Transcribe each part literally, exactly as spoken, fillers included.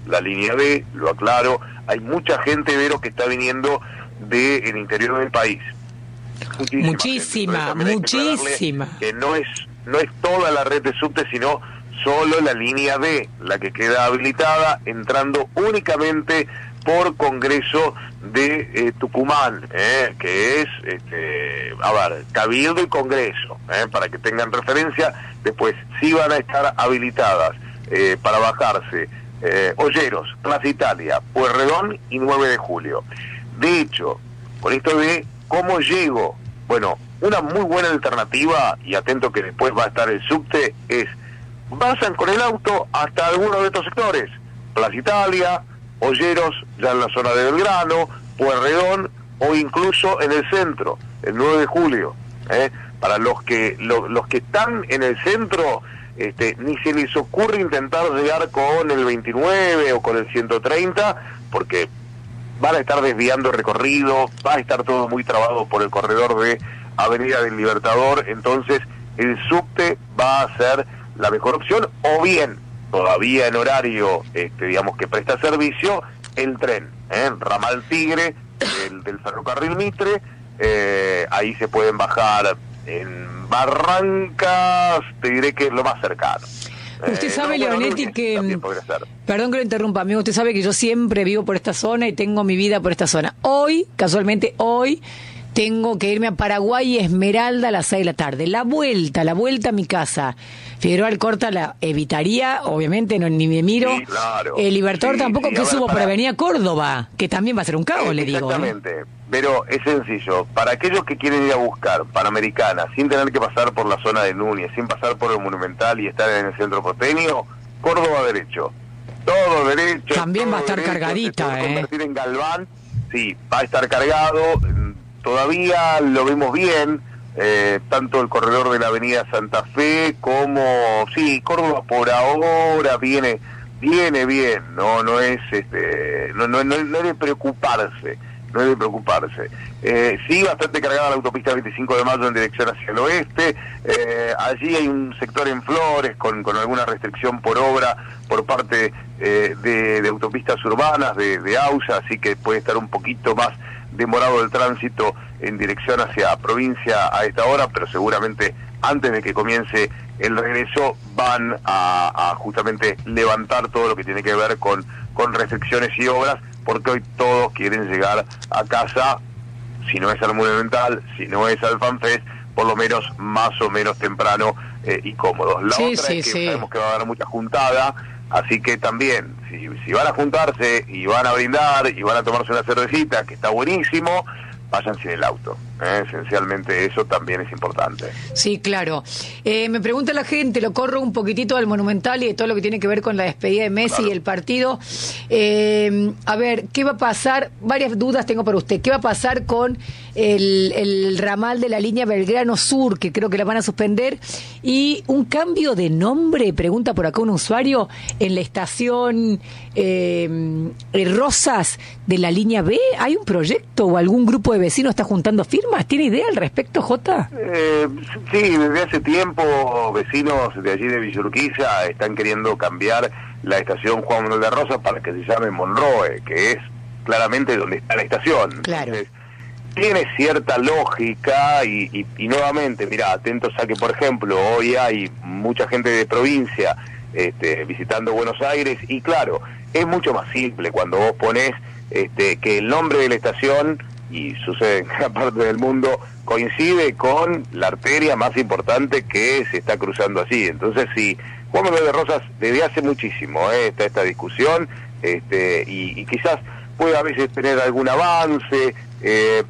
la línea B, lo aclaro, hay mucha gente, Vero, que está viniendo del interior del país. Muchísima, muchísima, muchísima. Que, que no es no es toda la red de subte, sino solo la línea B, la que queda habilitada, entrando únicamente por Congreso de eh, Tucumán, eh, que es, este, a ver, Cabildo y Congreso, eh, para que tengan referencia. Después sí van a estar habilitadas eh, para bajarse eh, Olleros, Plaza Italia, Pueyrredón y nueve de julio. De hecho, con esto de cómo llego, bueno, una muy buena alternativa, y atento que después va a estar el subte, es pasan con el auto hasta algunos de estos sectores, Plaza Italia, Olleros, ya en la zona de Belgrano, Pueyrredón, o incluso en el centro, el nueve de julio. ¿eh? Para los que lo, los que están en el centro, este, ni se les ocurre intentar llegar con el veintinueve o con el ciento treinta, porque van a estar desviando el recorrido, va a estar todo muy trabado por el corredor de Avenida del Libertador. Entonces el subte va a ser la mejor opción, o bien, todavía en horario, este, digamos, que presta servicio, el tren, ¿eh? Ramal Tigre, el, del ferrocarril Mitre, eh, ahí se pueden bajar en Barrancas, te diré que es lo más cercano. Usted Eh, sabe, no, bueno, Leonetti, Núñez que... Perdón que lo interrumpa, amigo. Usted sabe que yo siempre vivo por esta zona y tengo mi vida por esta zona. Hoy, casualmente hoy, tengo que irme a Paraguay y Esmeralda a las seis de la tarde. La vuelta, la vuelta a mi casa. Figueroa Alcorta la evitaría, obviamente, no, ni me miro. Sí, claro. El Libertador sí, tampoco, sí, que ver, subo para... por Avenida Córdoba, que también va a ser un caos, eh, le digo. Exactamente. ¿eh? Pero es sencillo, para aquellos que quieren ir a buscar Panamericana sin tener que pasar por la zona de Núñez, sin pasar por el Monumental y estar en el centro porteño, Córdoba derecho, todo derecho. También todo va a estar derecho, cargadita, se puede ¿eh? convertir en Galván, sí, va a estar cargado, todavía lo vemos bien, eh, tanto el corredor de la Avenida Santa Fe como, sí, Córdoba por ahora viene, viene bien, no, no es, este, no, no, no, no es de preocuparse. No es de preocuparse. Eh, sí, bastante cargada la autopista veinticinco de mayo en dirección hacia el oeste. Eh, allí hay un sector en Flores con, con alguna restricción por obra por parte eh, de, de autopistas urbanas, de, de AUSA, así que puede estar un poquito más demorado el tránsito en dirección hacia provincia a esta hora, pero seguramente antes de que comience el regreso van a, a justamente levantar todo lo que tiene que ver con, con restricciones y obras, porque hoy todos quieren llegar a casa, si no es al Monumental, si no es al FanFest, por lo menos más o menos temprano eh, y cómodos. La sí, otra sí, es que sí. sabemos que va a haber mucha juntada, así que también, si, si van a juntarse y van a brindar y van a tomarse una cervecita, que está buenísimo, vayan sin el auto. ¿eh? Esencialmente eso también es importante. Sí, claro. Eh, me pregunta la gente, lo corro un poquitito del Monumental y de todo lo que tiene que ver con la despedida de Messi claro. y el partido. Eh, a ver, ¿qué va a pasar? Varias dudas tengo para usted. ¿Qué va a pasar con el, el ramal de la línea Belgrano Sur, que creo que la van a suspender? Y un cambio de nombre, pregunta por acá un usuario, en la estación eh, Rosas de la línea B. ¿Hay un proyecto o algún grupo de vecinos está juntando firmas? ¿Tiene idea al respecto, Jota? Eh, sí, desde hace tiempo vecinos de allí de Villurquiza están queriendo cambiar la estación Juan Manuel de Rosas para que se llame Monroe, que es claramente donde está la estación. Claro. Entonces, tiene cierta lógica y, y, y nuevamente, mira, atentos a que, por ejemplo, hoy hay mucha gente de provincia este, visitando Buenos Aires y claro, es mucho más simple cuando vos ponés este, que el nombre de la estación, y sucede en gran parte del mundo, coincide con la arteria más importante que se está cruzando allí. Entonces, sí, Juan Manuel de Rosas desde hace muchísimo eh, está esta discusión este, y, y quizás pueda a veces tener algún avance. Eh,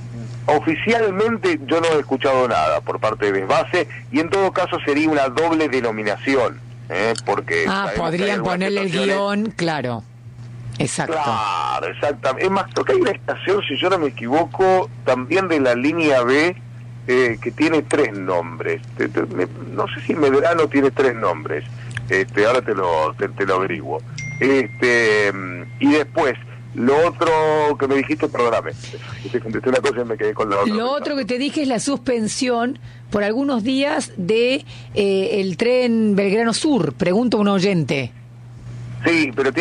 oficialmente yo no he escuchado nada por parte de Desbase y en todo caso sería una doble denominación, eh, porque... Ah, podrían ponerle el guión, claro. Exacto. Claro, exactamente. Es más, creo que hay una estación, si yo no me equivoco, también de la línea B, eh, que tiene tres nombres. Te, te, me, no sé si Medrano tiene tres nombres. Este, ahora te lo, te, te lo averiguo. Este, y después, lo otro que me dijiste, perdóname, te contesté una cosa y me quedé con la otra. Lo otro que te dije es la suspensión por algunos días de eh, el tren Belgrano Sur, pregunta un oyente. Sí, pero